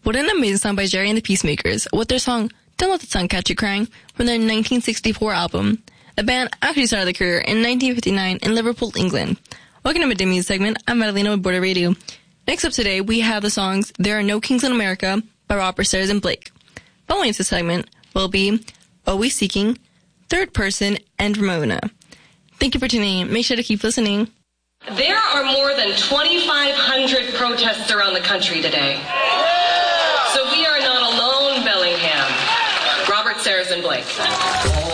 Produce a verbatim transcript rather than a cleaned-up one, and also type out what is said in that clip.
What an amazing song by Jerry and the Peacemakers with their song Don't Let the Sun Catch You Crying from their nineteen sixty-four album. The band actually started their career in nineteen fifty-nine in Liverpool, England. Welcome to Midday Music segment. I'm Madalena with Border Radio. Next up today, we have the songs There Are No Kings in America by Robert Sayers and Blake. Following this segment will be Always Seeking, Third Person, and Ramona. Thank you for tuning in. Make sure to keep listening. There are more than twenty-five hundred protests around the country today. So we are not alone, Bellingham. Robert Sayers and Blake.